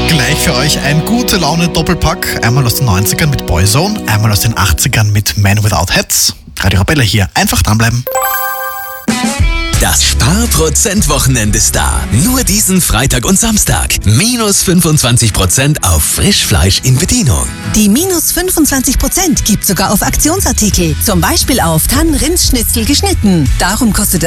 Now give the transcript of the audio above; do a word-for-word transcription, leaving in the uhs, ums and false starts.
Gleich für euch ein gute Laune Doppelpack. Einmal aus den neunzigern mit Boyzone, einmal aus den achtzigern mit Man Without Hats. Radio Rebelle hier. Einfach dranbleiben. Das Sparprozent-Wochenende ist da. Nur diesen Freitag und Samstag. Minus fünfundzwanzig Prozent auf Frischfleisch in Bedienung. Die minus fünfundzwanzig Prozent gibt sogar auf Aktionsartikel. Zum Beispiel auf Tannenrindsschnitzel geschnitten. Darum kostet